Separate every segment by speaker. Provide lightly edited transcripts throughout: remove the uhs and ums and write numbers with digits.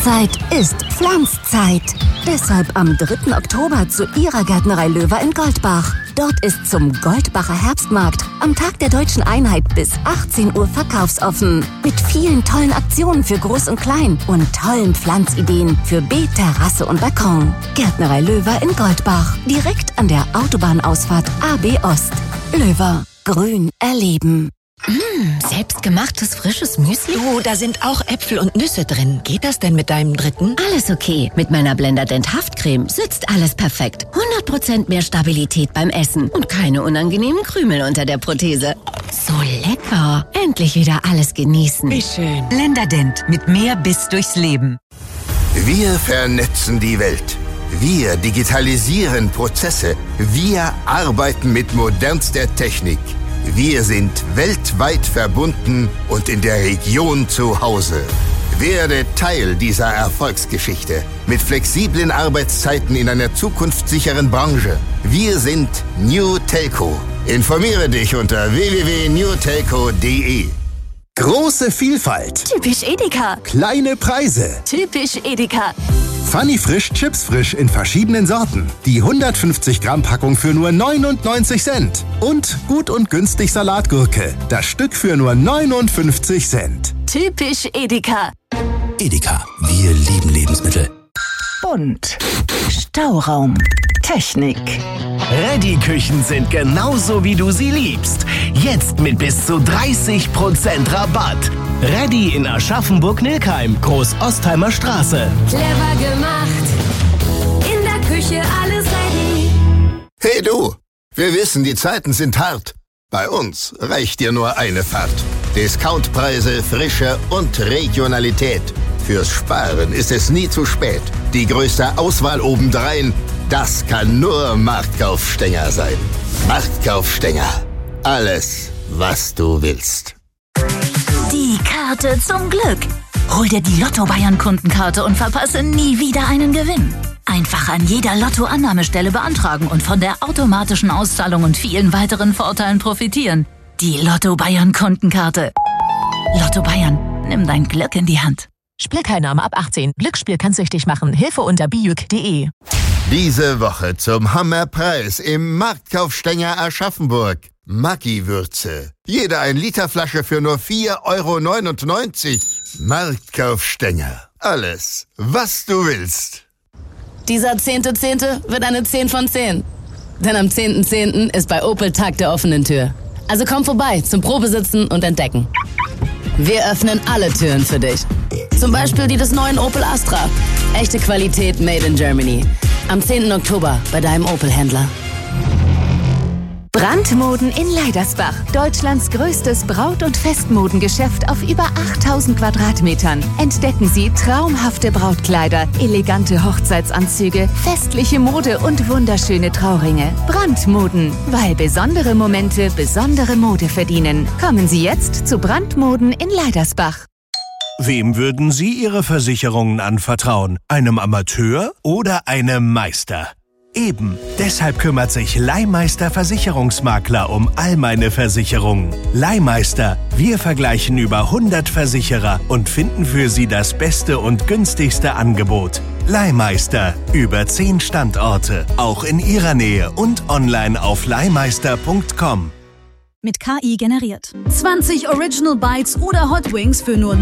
Speaker 1: Jahreszeit ist Pflanzzeit. Deshalb am 3. Oktober zu Ihrer Gärtnerei Löwer in Goldbach. Dort ist zum Goldbacher Herbstmarkt am Tag der Deutschen Einheit bis 18 Uhr verkaufsoffen. Mit vielen tollen Aktionen für Groß und Klein und tollen Pflanzideen für Beet, Terrasse und Balkon. Gärtnerei Löwer in Goldbach. Direkt an der Autobahnausfahrt AB Ost. Löwer. Grün erleben.
Speaker 2: Selbstgemachtes frisches Müsli?
Speaker 3: Du, da sind auch Äpfel und Nüsse drin. Geht das denn mit deinem dritten?
Speaker 2: Alles okay. Mit meiner Blenderdent Haftcreme sitzt alles perfekt. 100% mehr Stabilität beim Essen und keine unangenehmen Krümel unter der Prothese. So lecker. Endlich wieder alles genießen.
Speaker 3: Wie schön.
Speaker 4: Blenderdent mit mehr Biss durchs Leben.
Speaker 5: Wir vernetzen die Welt. Wir digitalisieren Prozesse. Wir arbeiten mit modernster Technik. Wir sind weltweit verbunden und in der Region zu Hause. Werde Teil dieser Erfolgsgeschichte mit flexiblen Arbeitszeiten in einer zukunftssicheren Branche. Wir sind New Telco. Informiere dich unter www.newtelco.de.
Speaker 6: Große Vielfalt.
Speaker 1: Typisch Edeka.
Speaker 6: Kleine Preise.
Speaker 1: Typisch Edeka.
Speaker 6: Funny Frisch Chips Frisch in verschiedenen Sorten. Die 150 Gramm Packung für nur 99 Cent. Und gut und günstig Salatgurke. Das Stück für nur 59 Cent.
Speaker 1: Typisch Edeka.
Speaker 7: Edeka, wir lieben Lebensmittel.
Speaker 8: Bunt. Stauraum. Technik.
Speaker 9: Reddy-Küchen sind genauso, wie du sie liebst. Jetzt mit bis zu 30% Rabatt. Reddy in Aschaffenburg-Nilkheim, Groß-Ostheimer Straße.
Speaker 10: Clever gemacht. In der Küche alles ready.
Speaker 5: Hey du, wir wissen, die Zeiten sind hart. Bei uns reicht dir nur eine Fahrt. Discountpreise, Frische und Regionalität. Fürs Sparen ist es nie zu spät. Die größte Auswahl obendrein, das kann nur Marktkaufstenger sein. Marktkaufstenger. Alles, was du willst.
Speaker 11: Die Karte zum Glück. Hol dir die Lotto-Bayern-Kundenkarte und verpasse nie wieder einen Gewinn. Einfach an jeder Lotto-Annahmestelle beantragen und von der automatischen Auszahlung und vielen weiteren Vorteilen profitieren. Die Lotto-Bayern-Kundenkarte. Lotto Bayern, nimm dein Glück in die Hand.
Speaker 12: Spielteilnahme ab 18. Glücksspiel kann süchtig machen. Hilfe unter bijuk.de.
Speaker 5: Diese Woche zum Hammerpreis im Marktkaufstenger Aschaffenburg. Maggi-Würze. Jede 1 Liter Flasche für nur 4,99 €. Marktkaufstenger. Alles, was du willst.
Speaker 13: Dieser 10.10. wird eine 10 von 10. Denn am 10.10. ist bei Opel Tag der offenen Tür. Also komm vorbei zum Probesitzen und Entdecken. Wir öffnen alle Türen für dich. Zum Beispiel die des neuen Opel Astra. Echte Qualität made in Germany. Am 10. Oktober bei deinem Opel-Händler.
Speaker 14: Brandmoden in Leidersbach. Deutschlands größtes Braut- und Festmodengeschäft auf über 8000 Quadratmetern. Entdecken Sie traumhafte Brautkleider, elegante Hochzeitsanzüge, festliche Mode und wunderschöne Trauringe. Brandmoden, weil besondere Momente besondere Mode verdienen. Kommen Sie jetzt zu Brandmoden in Leidersbach.
Speaker 9: Wem würden Sie Ihre Versicherungen anvertrauen? Einem Amateur oder einem Meister? Eben, deshalb kümmert sich Leihmeister Versicherungsmakler um all meine Versicherungen. Leihmeister, wir vergleichen über 100 Versicherer und finden für Sie das beste und günstigste Angebot. Leihmeister, über 10 Standorte, auch in Ihrer Nähe und online auf leihmeister.com.
Speaker 15: Mit KI generiert. 20 Original Bites oder Hot Wings für nur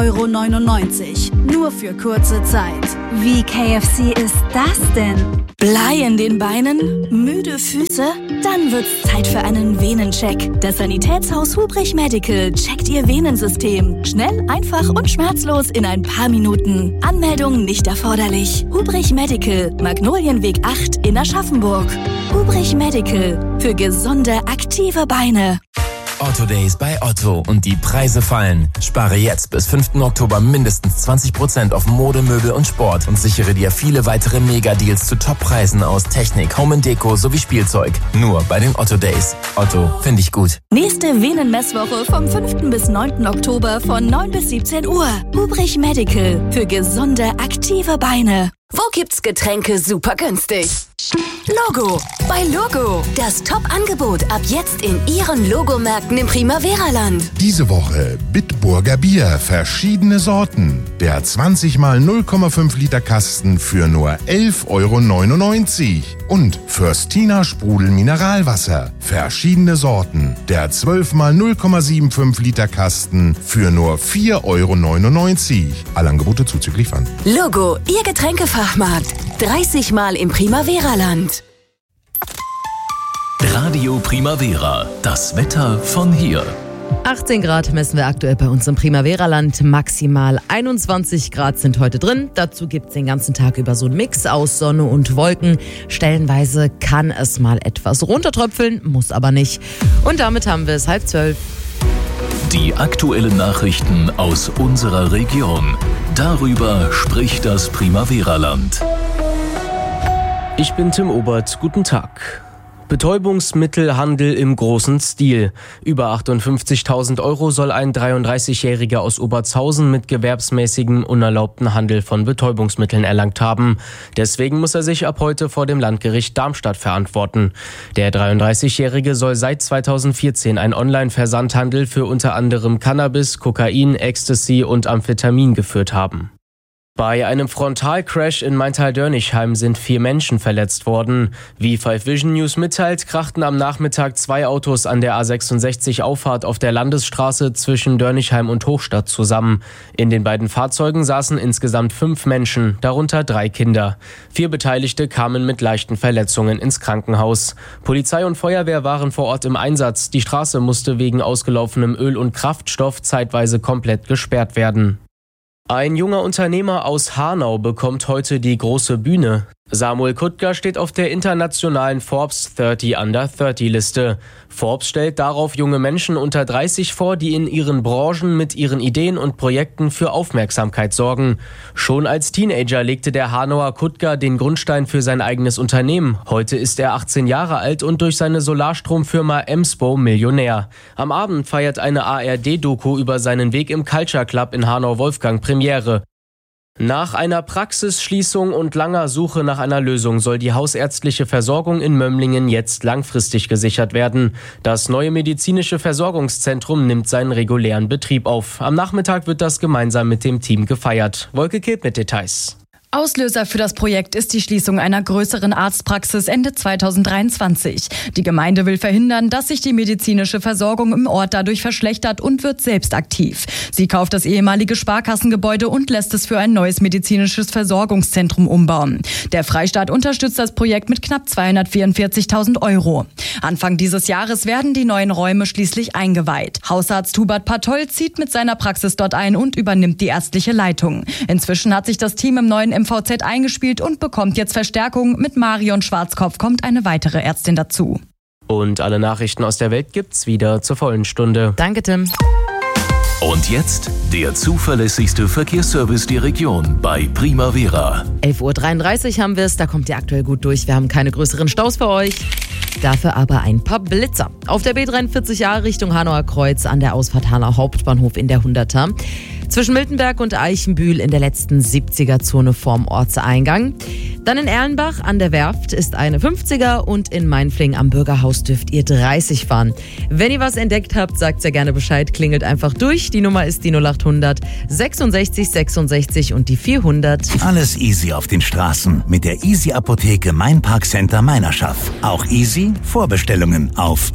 Speaker 15: 9,99 €. Nur für kurze Zeit.
Speaker 16: Wie KFC ist das denn? Blei in den Beinen? Müde Füße? Dann wird's Zeit für einen Venencheck. Das Sanitätshaus Hubrich Medical checkt Ihr Venensystem. Schnell, einfach und schmerzlos in ein paar Minuten. Anmeldung nicht erforderlich. Hubrich Medical, Magnolienweg 8 in Aschaffenburg. Hubrich Medical, für gesunde, aktive Beine.
Speaker 17: Otto Days bei Otto und die Preise fallen. Spare jetzt bis 5. Oktober mindestens 20% auf Mode, Möbel und Sport und sichere dir viele weitere Mega-Deals zu Top-Preisen aus Technik, Home & Deko sowie Spielzeug. Nur bei den Otto Days. Otto, finde ich gut.
Speaker 16: Nächste Venenmesswoche vom 5. bis 9. Oktober von 9 bis 17 Uhr. Hubrich Medical, für gesunde, aktive Beine.
Speaker 1: Wo gibt's Getränke super günstig? Logo. Bei Logo. Das Top-Angebot ab jetzt in Ihren Logomärkten im Primavera-Land.
Speaker 18: Diese Woche Bitburger Bier, verschiedene Sorten. Der 20 mal 0,5 Liter Kasten für nur 11,99 €. Und Fürstina Sprudel Mineralwasser, verschiedene Sorten. Der 12 mal 0,75 Liter Kasten für nur 4,99 €. Alle Angebote zuzüglich Pfand.
Speaker 1: Logo, Ihr Getränkefachmarkt. 30 Mal im Primavera-Land.
Speaker 19: Radio Primavera, das Wetter von hier.
Speaker 20: 18 Grad messen wir aktuell bei uns im Primavera-Land. Maximal 21 Grad sind heute drin. Dazu gibt es den ganzen Tag über so einen Mix aus Sonne und Wolken. Stellenweise kann es mal etwas runtertröpfeln, muss aber nicht. Und damit haben wir es 11:30.
Speaker 19: Die aktuellen Nachrichten aus unserer Region. Darüber spricht das Primavera-Land.
Speaker 21: Ich bin Tim Obert, guten Tag. Betäubungsmittelhandel im großen Stil. Über 58.000 € soll ein 33-Jähriger aus Obertshausen mit gewerbsmäßigem unerlaubten Handel von Betäubungsmitteln erlangt haben. Deswegen muss er sich ab heute vor dem Landgericht Darmstadt verantworten. Der 33-Jährige soll seit 2014 einen Online-Versandhandel für unter anderem Cannabis, Kokain, Ecstasy und Amphetamin geführt haben. Bei einem Frontalcrash in Maintal-Dörnichheim sind 4 Menschen verletzt worden. Wie 5 Vision News mitteilt, krachten am Nachmittag 2 Autos an der A66-Auffahrt auf der Landesstraße zwischen Dörnichheim und Hochstadt zusammen. In den beiden Fahrzeugen saßen insgesamt 5 Menschen, darunter 3 Kinder. 4 Beteiligte kamen mit leichten Verletzungen ins Krankenhaus. Polizei und Feuerwehr waren vor Ort im Einsatz. Die Straße musste wegen ausgelaufenem Öl und Kraftstoff zeitweise komplett gesperrt werden. Ein junger Unternehmer aus Hanau bekommt heute die große Bühne. Samuel Kuttger steht auf der internationalen Forbes 30 Under 30 Liste. Forbes stellt darauf junge Menschen unter 30 vor, die in ihren Branchen mit ihren Ideen und Projekten für Aufmerksamkeit sorgen. Schon als Teenager legte der Hanauer Kuttger den Grundstein für sein eigenes Unternehmen. Heute ist er 18 Jahre alt und durch seine Solarstromfirma Emspo Millionär. Am Abend feiert eine ARD-Doku über seinen Weg im Culture Club in Hanau-Wolfgang Premiere. Nach einer Praxisschließung und langer Suche nach einer Lösung soll die hausärztliche Versorgung in Mömlingen jetzt langfristig gesichert werden. Das neue medizinische Versorgungszentrum nimmt seinen regulären Betrieb auf. Am Nachmittag wird das gemeinsam mit dem Team gefeiert. Wolke Kilp mit Details.
Speaker 22: Auslöser für das Projekt ist die Schließung einer größeren Arztpraxis Ende 2023. Die Gemeinde will verhindern, dass sich die medizinische Versorgung im Ort dadurch verschlechtert und wird selbst aktiv. Sie kauft das ehemalige Sparkassengebäude und lässt es für ein neues medizinisches Versorgungszentrum umbauen. Der Freistaat unterstützt das Projekt mit knapp 244.000 €. Anfang dieses Jahres werden die neuen Räume schließlich eingeweiht. Hausarzt Hubert Patoll zieht mit seiner Praxis dort ein und übernimmt die ärztliche Leitung. Inzwischen hat sich das Team im neuen MVZ eingespielt und bekommt jetzt Verstärkung. Mit Marion Schwarzkopf kommt eine weitere Ärztin dazu.
Speaker 21: Und alle Nachrichten aus der Welt gibt's wieder zur vollen Stunde.
Speaker 20: Danke, Tim.
Speaker 19: Und jetzt der zuverlässigste Verkehrsservice der Region bei Primavera.
Speaker 20: 11:33 Uhr haben wir es, da kommt ihr aktuell gut durch. Wir haben keine größeren Staus für euch. Dafür aber ein paar Blitzer. Auf der B43A Richtung Hanauer Kreuz an der Ausfahrt Hanau Hauptbahnhof in der 100er. Zwischen Miltenberg und Eichenbühl in der letzten 70er-Zone vorm Ortseingang. Dann in Erlenbach an der Werft ist eine 50er und in Mainfling am Bürgerhaus dürft ihr 30 fahren. Wenn ihr was entdeckt habt, sagt sehr gerne Bescheid, klingelt einfach durch. Die Nummer ist die 0800 66 66 und die 400.
Speaker 23: Alles easy auf den Straßen mit der Easy Apotheke Main Park Center Meinerschaft. Auch easy Vorbestellungen auf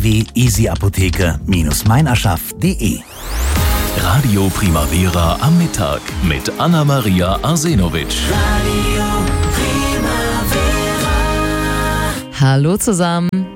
Speaker 23: www.easyapotheke-meinerschaft.de.
Speaker 19: Radio Primavera am Mittag mit Anna-Maria Arsenovic.
Speaker 20: Hallo zusammen.